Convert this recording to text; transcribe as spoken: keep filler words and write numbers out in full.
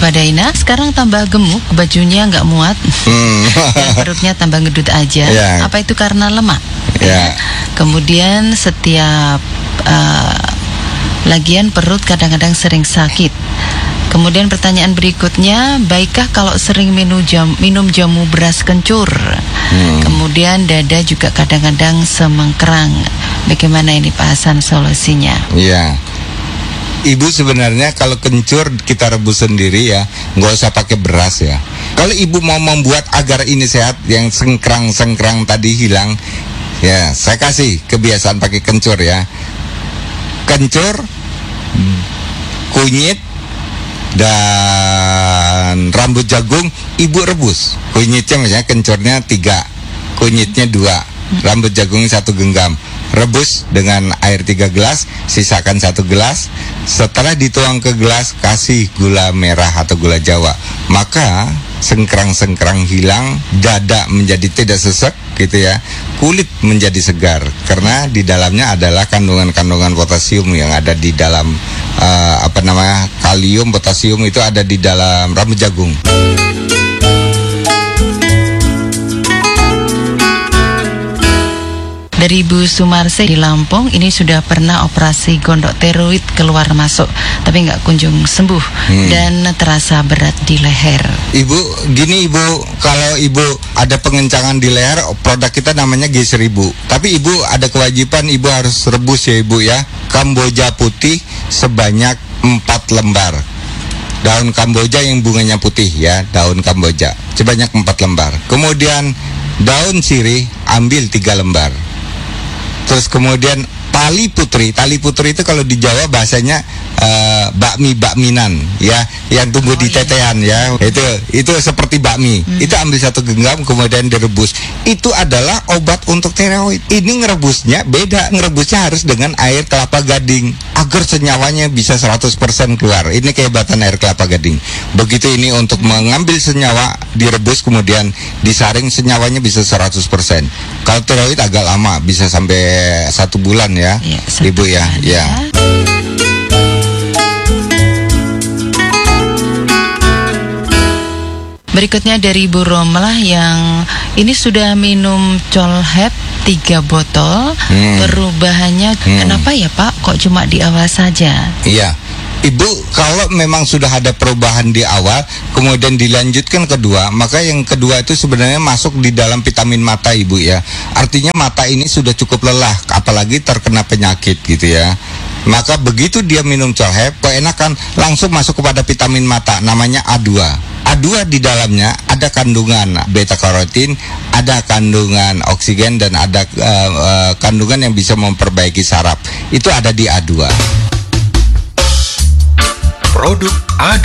Daina. Sekarang tambah gemuk, bajunya nggak muat, hmm. dan perutnya tambah ngedut aja. Yeah. Apa itu karena lemak? Yeah. Kemudian setiap uh, lagian perut kadang-kadang sering sakit. Kemudian pertanyaan berikutnya, baikkah kalau sering minum, jam, minum jamu beras kencur? Hmm. Kemudian dada juga kadang-kadang semengkerang. Bagaimana ini Pak Hasan solusinya? Iya. Ibu sebenarnya kalau kencur kita rebus sendiri ya, nggak usah pakai beras ya. Kalau ibu mau membuat agar ini sehat, yang sengkrang-sengkrang tadi hilang, ya saya kasih kebiasaan pakai kencur ya. Kencur, kunyit, dan rambut jagung ibu rebus. Kunyitnya misalnya kencurnya tiga, kunyitnya dua, rambut jagungnya satu genggam. Rebus dengan air tiga gelas, sisakan satu gelas. Setelah dituang ke gelas, kasih gula merah atau gula Jawa. Maka sengkrang-sengkrang hilang, dada menjadi tidak sesek gitu ya, kulit menjadi segar karena di dalamnya adalah kandungan-kandungan potasium yang ada di dalam uh, apa namanya kalium, potasium itu ada di dalam rambut jagung. Dari Ibu Sumarse di Lampung, ini sudah pernah operasi gondok tiroid keluar masuk, tapi nggak kunjung sembuh hmm. dan terasa berat di leher. Ibu, gini Ibu, kalau Ibu ada pengencangan di leher, produk kita namanya G seribu. Tapi Ibu ada kewajiban, Ibu harus rebus ya Ibu ya. Kamboja putih sebanyak empat lembar. Daun Kamboja yang bunganya putih ya, daun Kamboja sebanyak empat lembar. Kemudian daun sirih ambil tiga lembar. Terus kemudian tali putri, tali putri itu kalau di Jawa bahasanya uh, bakmi bakminan ya, yang tumbuh oh, di tetean iya. ya, itu itu seperti bakmi. Hmm. Itu ambil satu genggam kemudian direbus. Itu adalah obat untuk tiroid. Ini ngerebusnya beda, ngerebusnya harus dengan air kelapa gading agar senyawanya bisa seratus persen keluar. Ini kehebatan air kelapa gading. Begitu ini untuk hmm. mengambil senyawa, direbus kemudian disaring, senyawanya bisa seratus persen. Kalau tiroid agak lama, bisa sampai satu bulan ya, ya Ibu ya, ya. ya. Berikutnya dari Ibu Romelah yang ini sudah minum Colhep tiga botol, hmm. perubahannya hmm. kenapa ya Pak? Kok cuma di awal saja? Iya. Ibu, kalau memang sudah ada perubahan di awal, kemudian dilanjutkan kedua, maka yang kedua itu sebenarnya masuk di dalam vitamin mata Ibu ya. Artinya mata ini sudah cukup lelah, apalagi terkena penyakit gitu ya. Maka begitu dia minum Colhep, keenakan langsung masuk kepada vitamin mata, namanya A dua. A dua di dalamnya ada kandungan beta karotin, ada kandungan oksigen, dan ada uh, uh, kandungan yang bisa memperbaiki saraf. Itu ada di A dua. Produk A